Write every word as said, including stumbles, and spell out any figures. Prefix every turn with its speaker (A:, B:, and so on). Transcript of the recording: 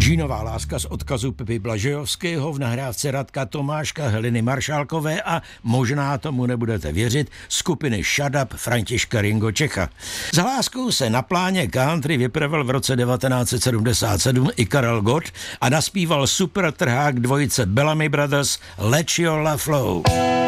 A: Žínová láska z odkazu Pepy Blažejovského v nahrávce Radka Tomáška, Heleny Maršálkové a možná tomu nebudete věřit, skupiny Shut Up Františka Ringo Čecha. Za láskou se na pláně country vypravil v roce devatenáct set sedmdesát sedm i Karel Gott a naspíval super trhák dvojice Bellamy Brothers Let Your Love Flow.